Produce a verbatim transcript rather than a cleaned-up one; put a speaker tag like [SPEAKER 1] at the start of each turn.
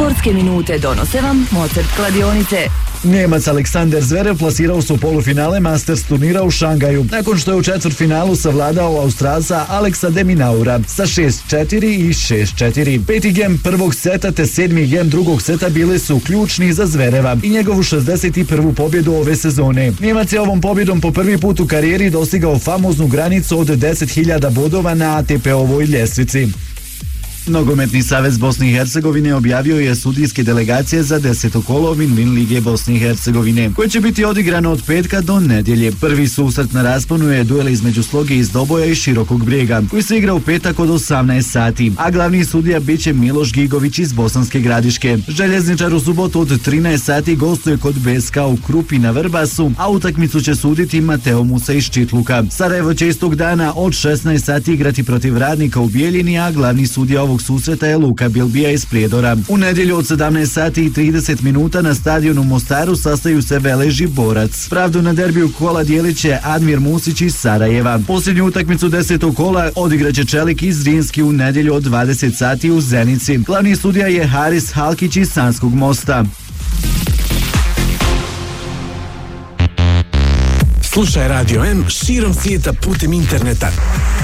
[SPEAKER 1] Sportske minute donose vam Mozart kladionice.
[SPEAKER 2] Njemac Aleksander Zverev plasirao se u polufinale Masters turnira u Šangaju, nakon što je u četvrtfinalu savladao Australca Aleksa de Minaura sa šest četiri i šest četiri. Peti gem prvog seta te sedmi gem drugog seta bili su ključni za Zvereva i njegovu šezdeset prvu pobjedu ove sezone. Njemac je ovom pobjedom po prvi put u karijeri dostigao famoznu granicu od deset hiljada bodova na A T P-ovoj ljestvici. Nogometni savez Bosne i Hercegovine objavio je sudijske delegacije za deseto kolo Win-Win lige Bosne i Hercegovine, koje će biti odigrano od petka do nedjelje. Prvi susret na rasponu je duel između Sloge iz Doboja i Širokog Brijega, koji se igra u petak od osamnaest sati, a glavni sudija bit će Miloš Gigović iz Bosanske Gradiške. Željezničar u subotu od trinaest sati gostuje kod B S K u Krupi na Vrbasu, a utakmicu će suditi Mateo Musa iz Čitluka. Sarajevo će istog dana od šesnaest sati igrati protiv Radnika u Bijeljini, a glavni sudija ovog susreta je Luka Bilbija iz Prijedora. U nedjelju od sedamnaest sati i trideset minuta na stadionu u Mostaru sastaju se Velež i Borac. Pravdu na derbiju kola dijelit će Admir Musić iz Sarajeva. Posljednju utakmicu desetog kola odigraće Čelik iz Zrinski u nedjelju od dvadeset sati u Zenici. Glavni sudija je Haris Halkić iz Sanskog Mosta.
[SPEAKER 3] Slušaj Radio M širom svijeta putem interneta.